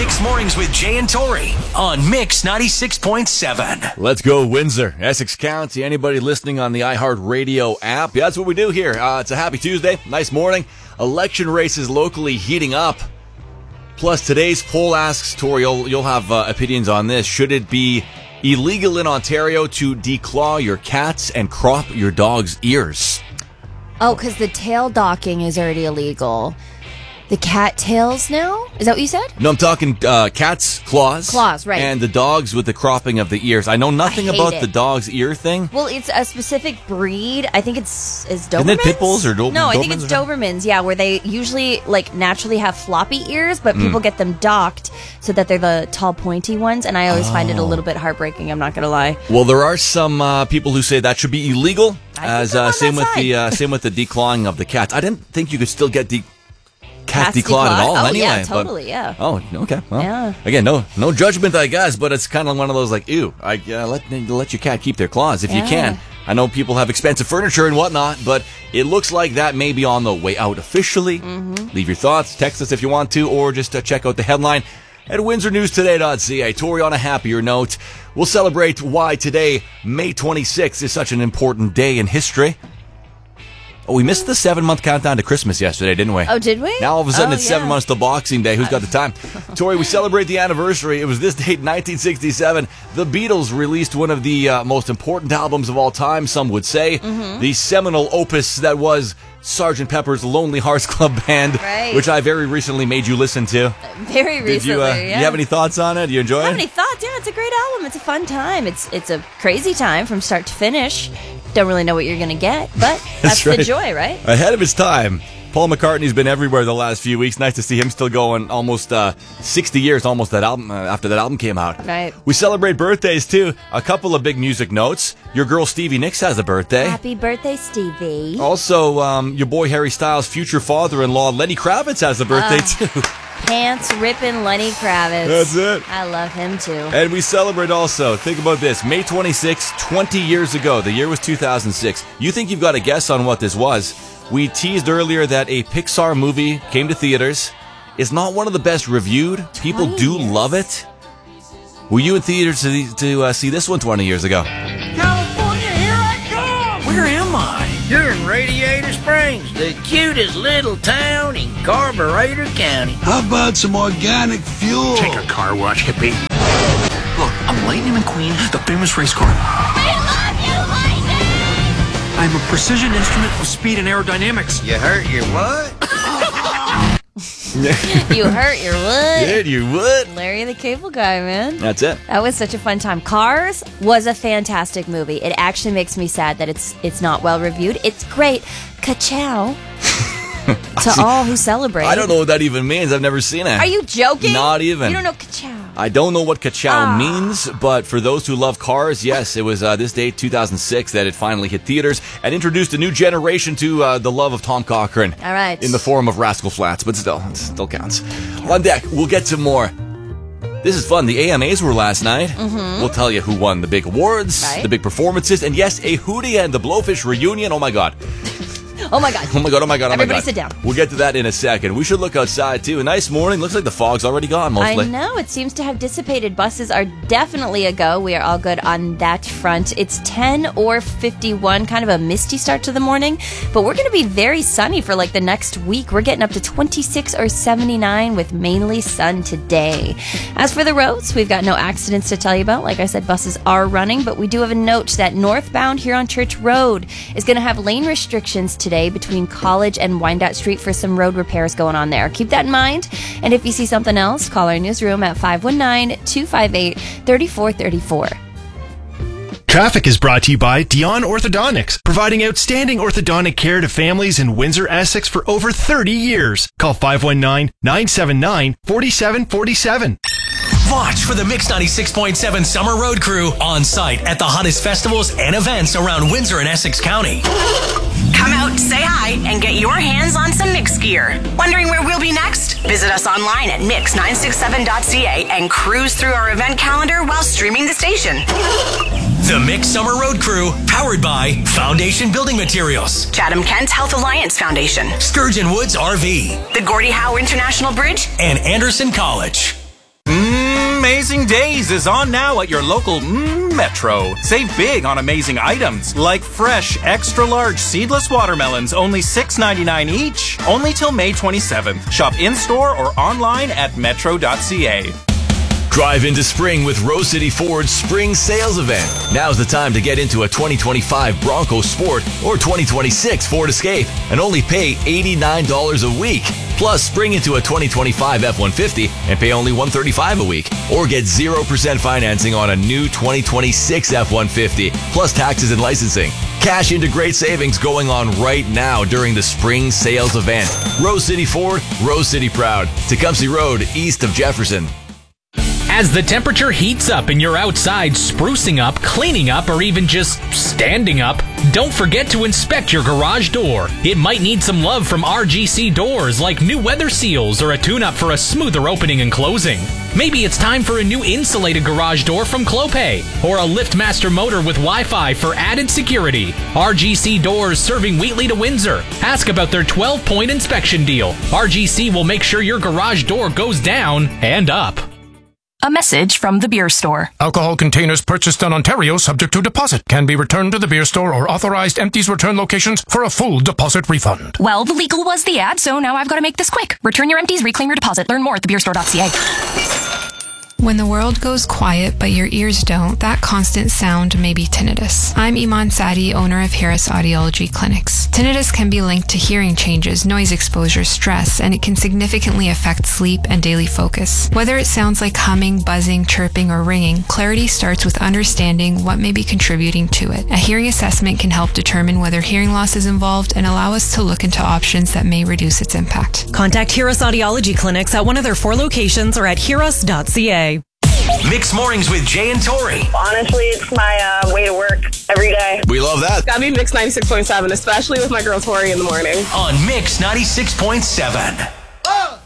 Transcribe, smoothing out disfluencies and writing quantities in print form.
Mix Mornings with Jay and Tori on Mix 96.7. Let's go, Windsor, Essex County. Anybody listening on the iHeartRadio app? Yeah, that's what we do here. It's a happy Tuesday. Nice morning. Election races locally heating up. Plus, today's poll asks, Tori, you'll have opinions on this. Should it be illegal in Ontario to declaw your cats and crop your dog's ears? Oh, because the tail docking is already illegal. The cat tails now? Is that what you said? No, I'm talking cats' claws. Claws, right. And the dogs with the cropping of the ears. I know nothing about the dog's ear thing. Well, it's a specific breed. I think it's Dobermans. Isn't it pit bulls or Dobermans? No, I think it's Dobermans, yeah, where they usually naturally have floppy ears, but people get them docked so that they're the tall, pointy ones, and I always find it a little bit heartbreaking, I'm not going to lie. Well, there are some people who say that should be illegal, same with the declawing of the cats. I didn't think you could still get cats declawed at all, anyway. Yeah, totally, yeah. Oh, okay. Well, yeah. Again, no judgment, I guess, but it's kind of one of those like, ew, let your cat keep their claws if you can. I know people have expensive furniture and whatnot, but it looks like that may be on the way out officially. Mm-hmm. Leave your thoughts, text us if you want to, or just check out the headline at windsornewstoday.ca. Tori, on a happier note, we'll celebrate why today, May 26th, is such an important day in history. Oh, we missed the 7-month countdown to Christmas yesterday, didn't we? Oh, did we? Now all of a sudden it's 7 months to Boxing Day. Who's got the time? Tori, we celebrate the anniversary. It was this date, 1967. The Beatles released one of the most important albums of all time, some would say. Mm-hmm. The seminal opus that was Sgt. Pepper's Lonely Hearts Club Band, which I very recently made you listen to. Very recently, yeah. Do you have any thoughts on it? Do you enjoy it? Have any thoughts? Yeah, it's a great album. It's a fun time. It's a crazy time from start to finish. Don't really know what you're going to get, but that's right. The joy, right? Ahead of his time. Paul McCartney's been everywhere the last few weeks. Nice to see him still going almost 60 years, almost that album after that album came out. Right. We celebrate birthdays, too. A couple of big music notes. Your girl Stevie Nicks has a birthday. Happy birthday, Stevie. Also, your boy Harry Styles' future father-in-law, Lenny Kravitz, has a birthday, too. Pants-ripping Lenny Kravitz. That's it. I love him, too. And we celebrate also, think about this, May 26, 20 years ago. The year was 2006. You think you've got a guess on what this was. We teased earlier that a Pixar movie came to theaters. It's not one of the best reviewed. People do love it. Were you in theaters to see this one 20 years ago? California, here I come! Where am I? You're in Radiator Springs, the cutest little town in Carburetor County. How about some organic fuel? Take a car wash, hippie. Look, I'm Lightning McQueen, the famous race car. I love you, Lightning! I'm a precision instrument of speed and aerodynamics. You hurt your what? You hurt your what? Did you what? Larry the Cable Guy, man. That's it. That was such a fun time. Cars was a fantastic movie. It actually makes me sad that it's not well reviewed. It's great. Ka-chow. To all who celebrate. I don't know what that even means. I've never seen it. Are you joking? Not even. You don't know ka-chow. I don't know what ka-chow means, but for those who love cars, yes, it was this date, 2006, that it finally hit theaters and introduced a new generation to the love of Tom Cochrane. All right. In the form of Rascal Flatts, but still, it still counts. On deck, we'll get to more. This is fun. The AMAs were last night. Mm-hmm. We'll tell you who won the big awards, the big performances, and yes, a Hootie and the Blowfish reunion. Oh my God. Oh my God. Oh my God, oh my God, oh my God. Everybody sit down. We'll get to that in a second. We should look outside too. A nice morning. Looks like the fog's already gone mostly. I know. It seems to have dissipated. Buses are definitely a go. We are all good on that front. It's 10 or 51, kind of a misty start to the morning, but we're going to be very sunny for like the next week. We're getting up to 26 or 79 with mainly sun today. As for the roads, we've got no accidents to tell you about. Like I said, buses are running, but we do have a note that northbound here on Church Road is going to have lane restrictions today between College and Wyandotte Street for some road repairs going on there. Keep that in mind. And if you see something else, call our newsroom at 519-258-3434. Traffic is brought to you by Dion Orthodontics, providing outstanding orthodontic care to families in Windsor, Essex for over 30 years. Call 519-979-4747. Watch for the Mix 96.7 Summer Road Crew on site at the hottest festivals and events around Windsor and Essex County. Come out, say hi, and get your hands on some Mix gear. Wondering where we'll be next? Visit us online at mix967.ca and cruise through our event calendar while streaming the station. The Mix Summer Road Crew, powered by Foundation Building Materials, Chatham-Kent Health Alliance Foundation, Sturgeon Woods RV, the Gordie Howe International Bridge, and Anderson College. Amazing Days is on now at your local Metro. Save big on amazing items like fresh, extra-large seedless watermelons, only $6.99 each. Only till May 27th. Shop in-store or online at metro.ca. Drive into spring with Rose City Ford's Spring Sales Event. Now's the time to get into a 2025 Bronco Sport or 2026 Ford Escape and only pay $89 a week. Plus, spring into a 2025 F-150 and pay only $135 a week. Or get 0% financing on a new 2026 F-150, plus taxes and licensing. Cash into great savings going on right now during the Spring Sales Event. Rose City Ford, Rose City proud. Tecumseh Road, east of Jefferson. As the temperature heats up and you're outside sprucing up, cleaning up, or even just standing up, don't forget to inspect your garage door. It might need some love from RGC Doors, like new weather seals or a tune-up for a smoother opening and closing. Maybe it's time for a new insulated garage door from Clopay, or a LiftMaster motor with Wi-Fi for added security. RGC Doors serving Wheatley to Windsor. Ask about their 12-point inspection deal. RGC will make sure your garage door goes down and up. A message from the beer store. Alcohol containers purchased in Ontario subject to deposit can be returned to the beer store or authorized empties return locations for a full deposit refund. Well, the legal was the ad, so now I've got to make this quick. Return your empties, reclaim your deposit. Learn more at thebeerstore.ca. When the world goes quiet but your ears don't, that constant sound may be tinnitus. I'm Iman Sadi, owner of Harris Audiology Clinics. Tinnitus can be linked to hearing changes, noise exposure, stress, and it can significantly affect sleep and daily focus. Whether it sounds like humming, buzzing, chirping, or ringing, clarity starts with understanding what may be contributing to it. A hearing assessment can help determine whether hearing loss is involved and allow us to look into options that may reduce its impact. Contact Harris Audiology Clinics at one of their 4 locations or at hearus.ca. Mixed Mornings with Jay and Tori. Honestly, it's my way to work every day. We love that. Gotta be Mix 96.7, especially with my girl Tori in the morning. On Mix 96.7.